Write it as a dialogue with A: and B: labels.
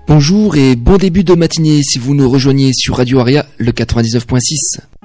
A: Bonjour et bon début de matinée si vous nous rejoignez sur Radio Aria, le 99.6.